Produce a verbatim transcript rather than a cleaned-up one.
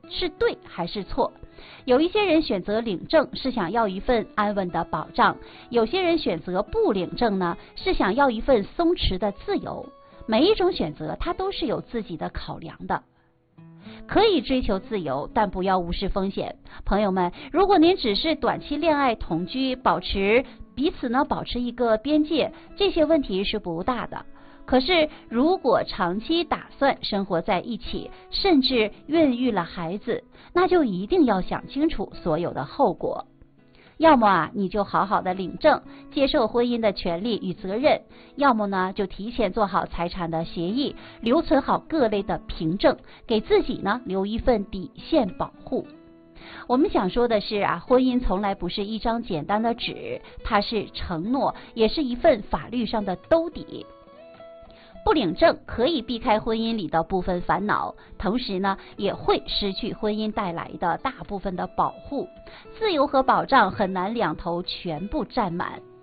是对还是错？有一些人选择领证是想要一份安稳的保障，有些人选择不领证呢，是想要一份松弛的自由。每一种选择它都是有自己的考量的。可以追求自由，但不要无视风险。朋友们，如果您只是短期恋爱同居，保持彼此呢保持一个边界，这些问题是不大的。可是如果长期打算生活在一起，甚至孕育了孩子，那就一定要想清楚所有的后果。要么啊，你就好好的领证，接受婚姻的权利与责任；要么呢，就提前做好财产的协议，留存好各类的凭证，给自己呢留一份底线保护。我们想说的是啊，婚姻从来不是一张简单的纸，它是承诺，也是一份法律上的兜底。不领证可以避开婚姻里的部分烦恼，同时呢，也会失去婚姻带来的大部分的保护。自由和保障很难两头全部占满。